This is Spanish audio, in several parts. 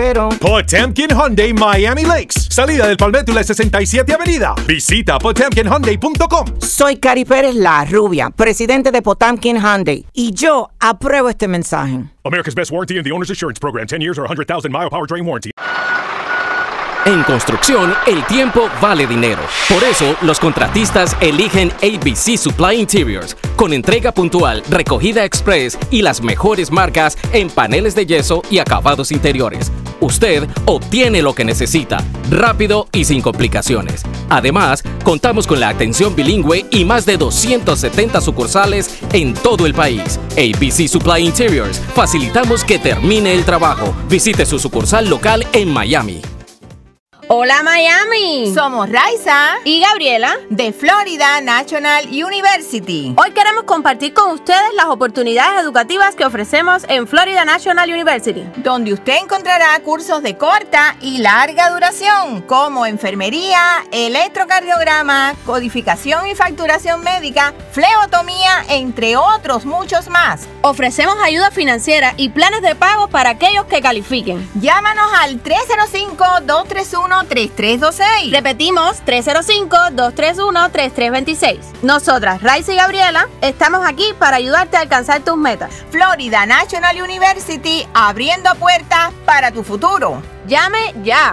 pero... Potemkin Hyundai Miami Lakes. Salida del Palmetto y la 67 Avenida. Visita potemkinhyundai.com. Soy Cari Pérez, la rubia, presidente de Potemkin Hyundai. Y yo apruebo este mensaje. America's Best Warranty and the Owner's Assurance Program. 10 years or 100,000 mile powertrain warranty. En construcción, el tiempo vale dinero. Por eso, los contratistas eligen ABC Supply Interiors, con entrega puntual, recogida express y las mejores marcas en paneles de yeso y acabados interiores. Usted obtiene lo que necesita, rápido y sin complicaciones. Además, contamos con la atención bilingüe y más de 270 sucursales en todo el país. ABC Supply Interiors, facilitamos que termine el trabajo. Visite su sucursal local en Miami. Hola Miami, somos Raiza y Gabriela de Florida National University. Hoy queremos compartir con ustedes las oportunidades educativas que ofrecemos en Florida National University, donde usted encontrará cursos de corta y larga duración como enfermería, electrocardiograma, codificación y facturación médica, flebotomía, entre otros muchos más. Ofrecemos ayuda financiera y planes de pago para aquellos que califiquen. Llámanos al 305-231-3326. Repetimos, 305-231-3326. Nosotras, Raiza y Gabriela, estamos aquí para ayudarte a alcanzar tus metas. Florida National University, abriendo puertas para tu futuro. Llame ya.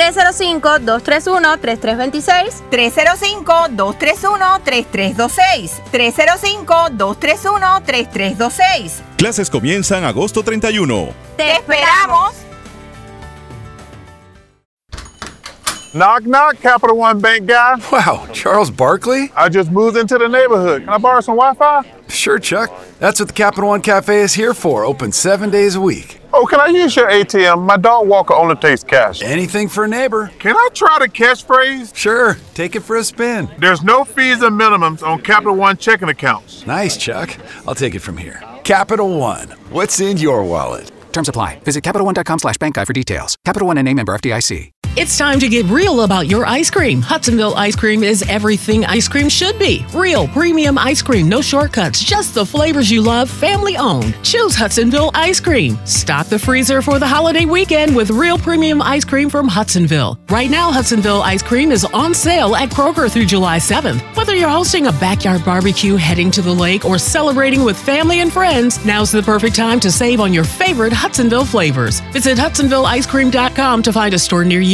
305-231-3326. 305-231-3326. 305-231-3326. Clases comienzan agosto 31. ¡Te esperamos! Knock, knock, Capital One Bank guy. Wow, Charles Barkley? I just moved into the neighborhood. Can I borrow some Wi-Fi? Sure, Chuck. That's what the Capital One Cafe is here for, open 7 days a week. Oh, can I use your ATM? My dog walker only takes cash. Anything for a neighbor. Can I try the catchphrase? Sure, take it for a spin. There's no fees and minimums on Capital One checking accounts. Nice, Chuck. I'll take it from here. Capital One. What's in your wallet? Terms apply. Visit CapitalOne.com/bankguide for details. Capital One NA, member FDIC. It's time to get real about your ice cream. Hudsonville ice cream is everything ice cream should be. Real, premium ice cream, no shortcuts, just the flavors you love, family owned. Choose Hudsonville ice cream. Stock the freezer for the holiday weekend with real premium ice cream from Hudsonville. Right now, Hudsonville ice cream is on sale at Kroger through July 7th. Whether you're hosting a backyard barbecue, heading to the lake, or celebrating with family and friends, now's the perfect time to save on your favorite Hudsonville flavors. Visit HudsonvilleIceCream.com to find a store near you.